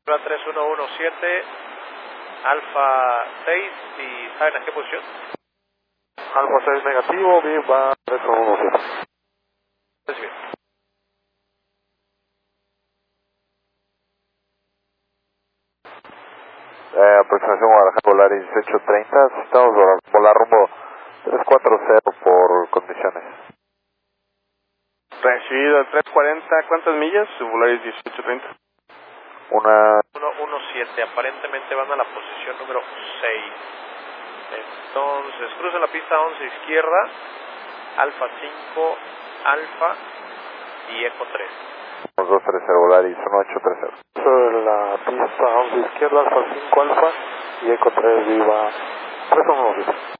3117, Alfa 6, ¿y saben a qué posición? Alfa 6 negativo, viva 3117. Pues bien. Aproximación Guadalajara, volar 1830, estamos volar rumbo 340 por condiciones. Recibido 340, ¿cuántas millas? Volaris 1830. 117, aparentemente van a la posición número 6. Entonces, cruza la pista 11 izquierda, Alfa 5, Alfa y Eco 3. 230, Volaris 1830. Sobre la pista 11 izquierda, Alfa 5, Alfa y Eco 3, viva 3117.